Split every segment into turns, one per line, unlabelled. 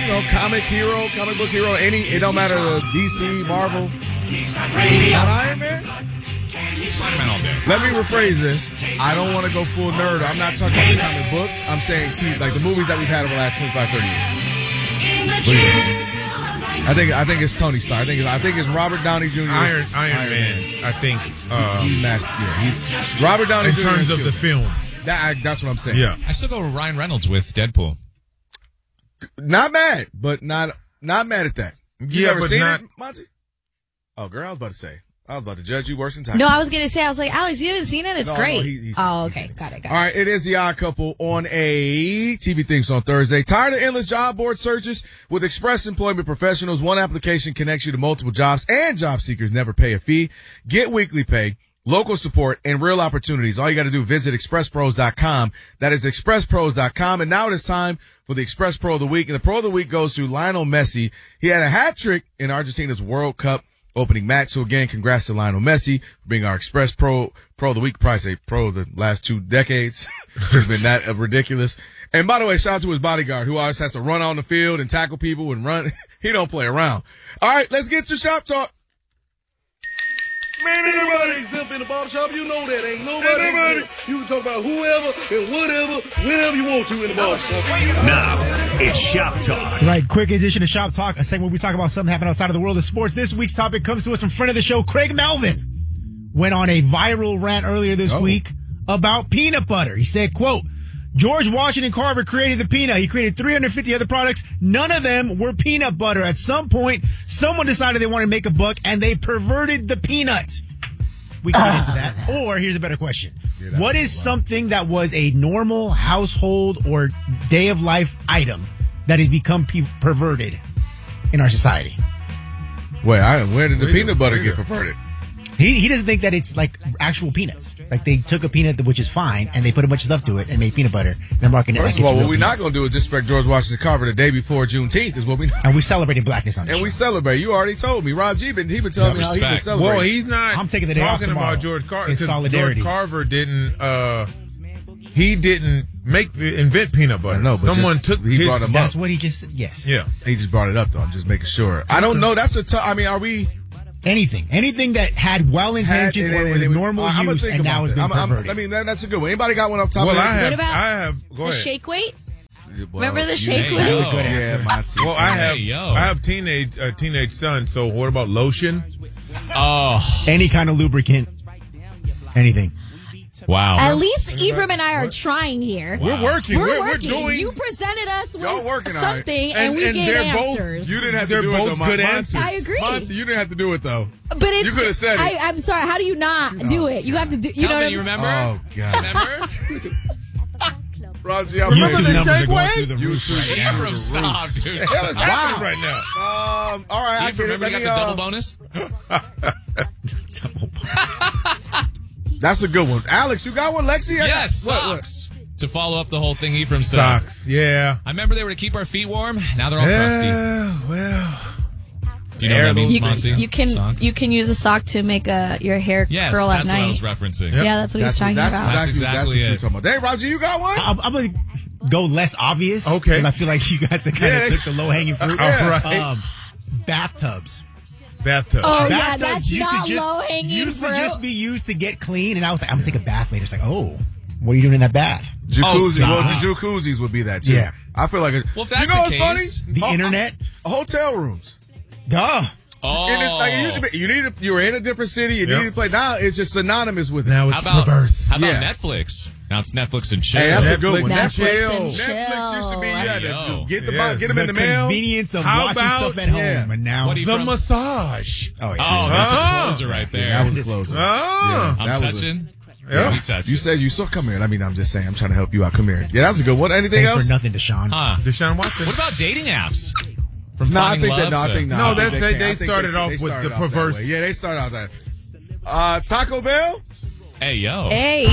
comic book hero, it don't matter, DC, Marvel. Not Iron Man?
Spider-Man all day.
Let me rephrase this. I don't want to go full nerd. I'm not talking about the comic books. I'm saying TV, like the movies that we've had over the last 25, 30 years. I think it's Tony Stark. I think it's Robert Downey Jr.
Iron Man. I think
he's Robert Downey
in
Jr.
terms of the films.
That's what I'm saying.
Yeah.
I still go with Ryan Reynolds with Deadpool.
Not mad, but not mad at that. You ever seen it, Monty? Oh, girl, I was about to judge you worse than time.
No, I was going to say, Alex, you haven't seen it? It's great.
No,
okay. Got it.
All right, it is The Odd Couple on a TV Things on Thursday. Tired of endless job board searches? With Express Employment Professionals, one application connects you to multiple jobs, and job seekers never pay a fee. Get weekly pay, local support, and real opportunities. All you got to do, visit expresspros.com. That is expresspros.com. And now it is time for the Express Pro of the Week. And the Pro of the Week goes to Lionel Messi. He had a hat trick in Argentina's World Cup opening match. So again, congrats to Lionel Messi for being our Express Pro of the Week. Probably say pro of the last 2 decades. It's been that ridiculous. And by the way, shout out to his bodyguard who always has to run on the field and tackle people and run. He don't play around. All right, let's get to Shop Talk.
Man, everybody exempt in the barbershop. You know that. Ain't nobody. You can talk about whoever and whatever, whenever you want to in the barbershop.
Now, it's Shop Talk.
Right, quick edition of Shop Talk, a segment where we talk about something happening outside of the world of sports. This week's topic comes to us from friend of the show, Craig Melvin. Went on a viral rant earlier this week about peanut butter. He said, quote, George Washington Carver created the peanut. He created 350 other products. None of them were peanut butter. At some point, someone decided they wanted to make a buck, and they perverted the peanut. We can get into that. Or here's a better question. What is something that was a normal household or day of life item that has become perverted in our society?
Wait, where did the peanut butter get perverted?
He doesn't think that it's like actual peanuts. Like they took a peanut, which is fine, and they put a bunch of stuff to it and made peanut butter. And they're marketing it like
First of all, what we're
peanuts.
not going to do is disrespect George Washington Carver the day before Juneteenth is what we.
And we're celebrating blackness on this.
And we celebrate. You already told me. Rob G. He been telling me how he been celebrating.
Well, he's not.
I'm taking the day off
talking
tomorrow
about George Carver.
in solidarity.
George Carver didn't. He didn't invent peanut butter.
No, but
someone took his.
Brought him up.
That's what he just said. Yes.
Yeah.
He just brought it up though. I'm just making sure. I don't know. That's a tough. I mean, are we?
Anything that had well intentions or was normal use and now has been perverted.
I mean, that's a good one. Anybody got one up top?
Well,
of
I
their
have.
about
I have. Go
The
ahead.
shake weight?
Well,
Remember the shake weight?
That's a good answer.
Yeah, Monty.
Well, I have teenage son. So what about lotion?
Oh,
Any kind of lubricant. Anything.
wow.
At least Ephraim and I are trying here.
We're working.
We're
We're
working.
doing.
You presented us
Y'all working
with
on it.
something, and we gave
they're both.
answers.
You didn't have to
They're
do it
both
though,
good
Monty.
answers.
I agree.
Monty, you didn't have to do it though.
But it's,
You could have said it.
I'm sorry. How do you not do it? You have to do. You know what
Calvin,
I'm
you remember?
Oh God.
Remember?
Roger, I
YouTube
remember
numbers
the
are going
shake
through the
weight?
roof right now.
Ephraim, stop, dude.
Hell is happening right now?
All right, I
Ephraim,
get it.
remember you got the double bonus?
That's a good one. Alex, you got one? Lexi?
Yes,
What?
socks. To follow up the whole thing Ephraim said.
Socks. Yeah.
I remember they were to keep our feet warm. Now they're all crusty.
Well.
Do you know what that means,
You,
Monty?
you can use a sock to make your hair
Yes,
curl at
that's what I
night.
was referencing.
Yeah, that's what he's talking about.
That's exactly
what you're
it.
talking about. Hey, Roger, you got one?
I'm going to go less obvious.
Okay.
'Cause I feel like you guys have kind of took the low-hanging fruit.
All right.
Bathtubs.
Bathtub.
Oh, yeah,
Bathtubs
that's
used to
not
just-
low-hanging
Used to
fruit.
just be used to get clean, and I was like, I'm going to take a bath later. It's like, oh, what are you doing in that bath?
Jacuzzi.
stop.
Well, the jacuzzis would be that too.
Yeah.
I feel like
Well, if
you
that's
know
the
what's
case-
funny?
The internet?
Hotel rooms.
Duh.
Oh.
And it's like you were in a different city. You needed to play. Now it's just synonymous with it.
Now
How
it's
about,
perverse.
how about
Yeah.
Netflix? Now it's Netflix and chill.
Hey, that's a good one.
Netflix and
Netflix
chill.
used to be you had to
Yo.
get them
Yes.
in the mail.
Convenience of
How
watching
about-
stuff at home,
yeah.
and now
What do you
The
from?
massage.
oh
Oh,
yeah,
that's
Ah.
a closer right there.
That was a closer.
Ah.
I'm
that was
touching.
Yeah.
We touching.
You said you saw. Come here. I mean, I'm just saying. I'm trying to help you out. Come here. Yeah, that's a good one. Anything
thanks
else?
for nothing, Deshaun.
Huh.
Deshaun Watson.
What about dating apps? From
No, I
finding
think that.
love
No, I
to-
think
No,
I think
that's- they
can't. I think
started off
they
with
started
the
off that
perverse.
way. Yeah, they started out that. Taco Bell.
Hey, yo.
Hey.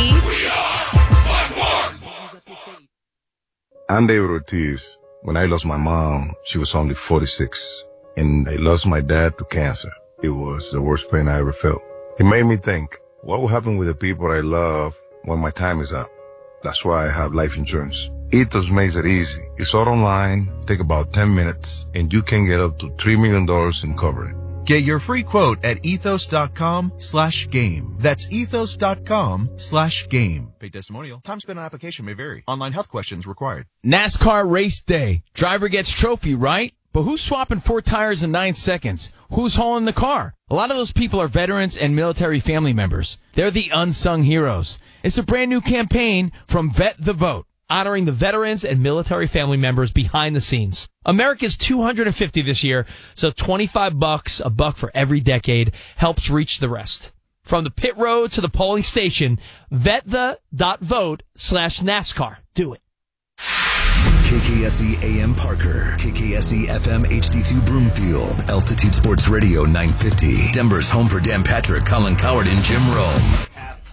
I'm David Ortiz. When I lost my mom, she was only 46. And I lost my dad to cancer. It was the worst pain I ever felt. It made me think, what will happen with the people I love when my time is up? That's why I have life insurance. Ethos makes it easy. It's all online, take about 10 minutes, and you can get up to $3 million in coverage.
Get your free quote at ethos.com/game. That's ethos.com/game. Paid testimonial. Time spent on application may vary. Online health questions required.
NASCAR race day. Driver gets trophy, right? But who's swapping 4 tires in 9 seconds? Who's hauling the car? A lot of those people are veterans and military family members. They're the unsung heroes. It's a brand new campaign from Vet the Vote, honoring the veterans and military family members behind the scenes. America's 250 this year, so $25, a buck for every decade, helps reach the rest. From the pit road to the polling station, VetThe.vote/NASCAR. Do it.
KKSE AM Parker, KKSE FM HD2 Broomfield, Altitude Sports Radio 950, Denver's home for Dan Patrick, Colin Coward, and Jim Rome.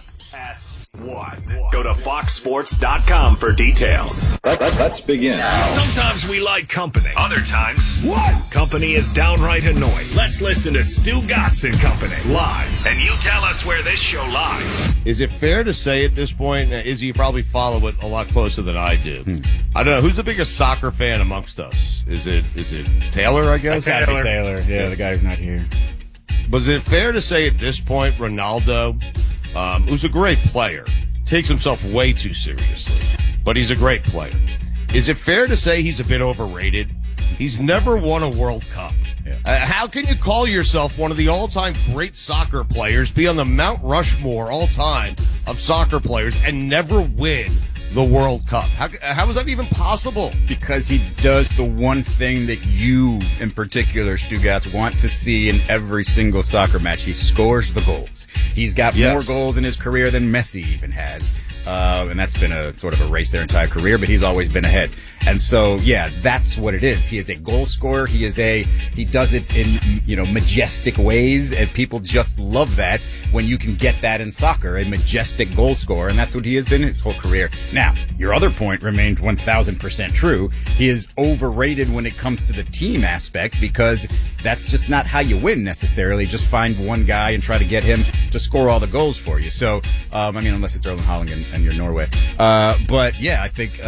FS1. Go to foxsports.com for details.
Let's begin.
Sometimes we like company. Other times, company is downright annoying. Let's listen to Stu Gatz and Company live, and you tell us where this show lies.
Is it fair to say at this point, Izzy, you probably follow it a lot closer than I do. I don't know, who's the biggest soccer fan amongst us? Is it Taylor, I guess?
Taylor. Yeah, the guy who's not here.
But is it fair to say at this point, Ronaldo, who's a great player, takes himself way too seriously, but he's a great player. Is it fair to say he's a bit overrated? He's never won a World Cup. Yeah. How can you call yourself one of the all-time great soccer players, be on the Mount Rushmore all-time of soccer players, and never win the World Cup? How is that even possible?
Because he does the one thing that you, in particular, Stu Gatz, want to see in every single soccer match. He scores the goals. He's got more goals in his career than Messi even has. And that's been a sort of a race their entire career, but he's always been ahead. And so, yeah, that's what it is. He is a goal scorer. He does it in, majestic ways, and people just love that when you can get that in soccer, a majestic goal scorer, and that's what he has been his whole career. Now, your other point remains 1,000% true. He is overrated when it comes to the team aspect, because that's just not how you win necessarily. Just find one guy and try to get him to score all the goals for you. So, unless it's Erling Haaland and you're Norway. But yeah, I think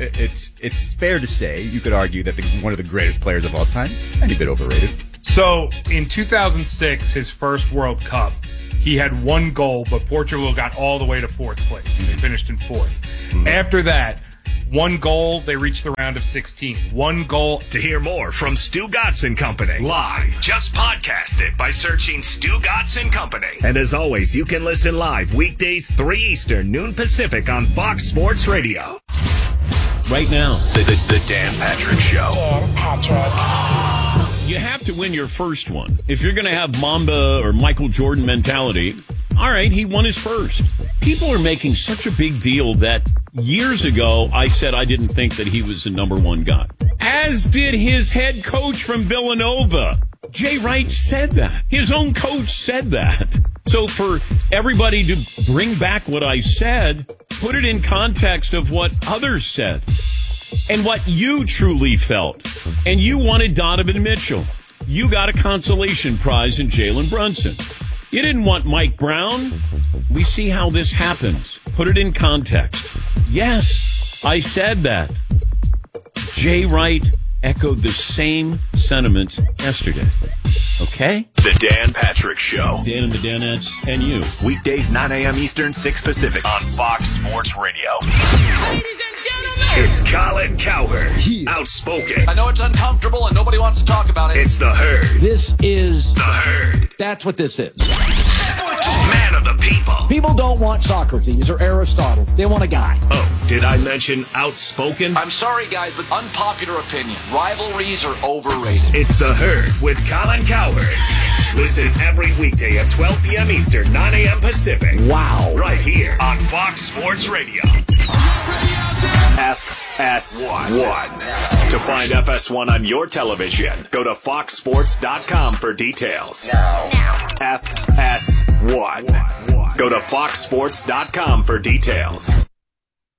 it's fair to say, you could argue that one of the greatest players of all time is a tiny bit overrated.
So in 2006, his first World Cup, he had 1 goal, but Portugal got all the way to 4th place. They finished in 4th. After that, 1 goal, they reached the round of 16. 1 goal.
To hear more from Stu Gatz and Company live, just podcast it by searching Stu Gatz and Company. And as always, you can listen live weekdays 3 Eastern, noon Pacific on Fox Sports Radio. Right now, the Dan Patrick Show.
Dan Patrick.
You have to win your first one. If you're going to have Mamba or Michael Jordan mentality, all right, he won his first. People are making such a big deal that years ago I said I didn't think that he was the number 1 guy. As did his head coach from Villanova. Jay Wright said that. His own coach said that. So for everybody to bring back what I said, put it in context of what others said and what you truly felt. And you wanted Donovan Mitchell. You got a consolation prize in Jalen Brunson. You didn't want Mike Brown. We see how this happens. Put it in context. Yes, I said that. Jay Wright echoed the same sentiments yesterday. Okay?
The Dan Patrick Show.
Dan and the Danettes and you.
Weekdays 9 a.m. Eastern, 6 Pacific on Fox Sports Radio. Ladies and gentlemen, it's Colin Cowherd. Outspoken.
I know it's uncomfortable and nobody wants to talk about it.
It's the Herd.
This is
the Herd.
That's what this is.
Man of the people.
People don't want Socrates or Aristotle. They want a guy.
Oh, did I mention outspoken?
I'm sorry, guys, but unpopular opinion. Rivalries are overrated.
It's the Herd with Colin Cowherd. Listen every weekday at 12 p.m. Eastern, 9 a.m. Pacific.
Wow.
Right here on Fox Sports Radio. FS1. To find FS1 on your television, go to foxsports.com for details.
Now.
FS1. Go to foxsports.com for details.